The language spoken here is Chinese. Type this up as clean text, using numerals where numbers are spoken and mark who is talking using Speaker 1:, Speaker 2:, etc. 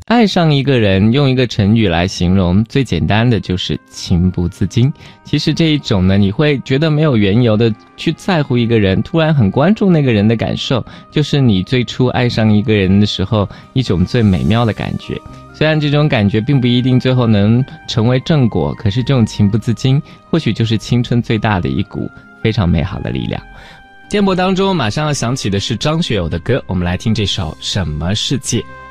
Speaker 1: 爱上一个人，用一个成语来形容，最简单的就是情不自禁。其实这一种呢，你会觉得没有缘由的去在乎一个人，突然很关注那个人的感受，就是你最初爱上一个人的时候一种最美妙的感觉。虽然这种感觉并不一定最后能成为正果，可是这种情不自禁或许就是青春最大的一股非常美好的力量。电波当中马上要响起的是张学友的歌，我们来听这首《什么世界》。